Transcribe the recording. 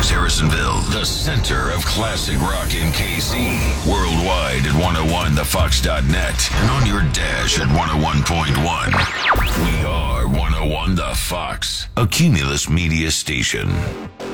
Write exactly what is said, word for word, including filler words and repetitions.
Harrisonville, the center of classic rock in K C. Worldwide at one oh one the fox dot net and on your dash at one oh one point one. We are one oh one The Fox, a Cumulus media station.